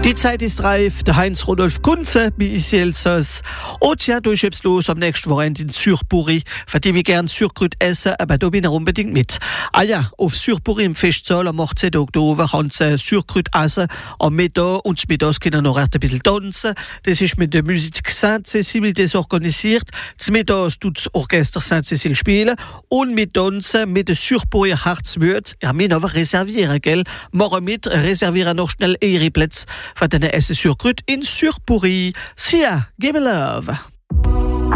Die Zeit ist reif, der Heinz-Rodolf Kunze, wie ich Elsass. Und tja, du ist los am nächsten Wochenende in Surpuri, für die wir gern Surkrüt essen, aber da bin ich unbedingt mit. Ah ja, auf Surpuri im Festsaal am 18. Oktober kann sie Surkrüt essen, am Mittag und mittags können noch ein bisschen tanzen. Das ist mit der Musik Sainte-Cécile das organisiert. Zum Mittags tut das Orchester Sainte-Cécile spielen und mit tanzen mit der Surpuri Herzwürd. Ja, wir noch reservieren, gell? Morgen mit, reservieren noch schnell ihre Plätze. Für den Essen Surkrüt in Surpuri. Sia, give me love.